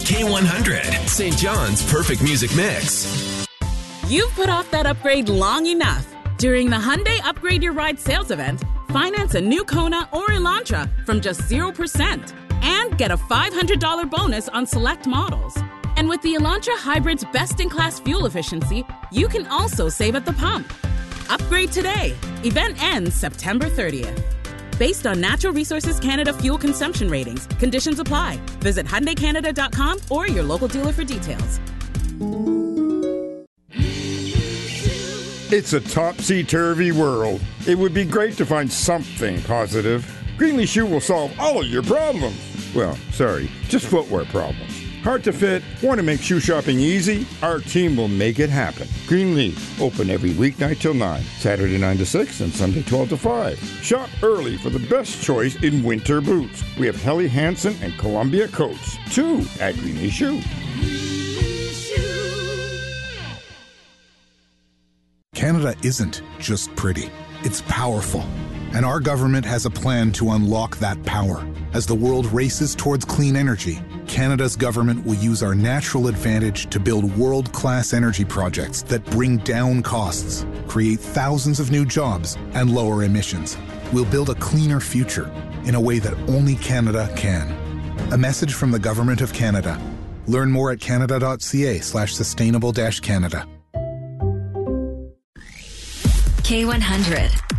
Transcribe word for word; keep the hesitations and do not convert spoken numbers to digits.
K one hundred, Saint John's perfect music mix. You've put off that upgrade long enough. During the Hyundai Upgrade Your Ride sales event, finance a new Kona or Elantra from just zero percent and get a five hundred dollars bonus on select models. And with the Elantra Hybrid's best-in-class fuel efficiency, you can also save at the pump. Upgrade today. Event ends September thirtieth. Based on Natural Resources Canada fuel consumption ratings, conditions apply. Visit Hyundai Canada dot com or your local dealer for details. It's a topsy-turvy world. It would be great to find something positive. Greenlee Shoe will solve all of your problems. Well, sorry, just footwear problems. Hard to fit? Want to make shoe shopping easy? Our team will make it happen. Greenlee, open every weeknight till nine, Saturday nine to six, and Sunday twelve to five. Shop early for the best choice in winter boots. We have Helly Hansen and Columbia coats, too, at Greenlee Shoe. Canada isn't just pretty, it's powerful. And our government has a plan to unlock that power. As the world races towards clean energy, Canada's government will use our natural advantage to build world-class energy projects that bring down costs, create thousands of new jobs, and lower emissions. We'll build a cleaner future in a way that only Canada can. A message from the Government of Canada. Learn more at canada.ca slash sustainable dash Canada. K one hundred.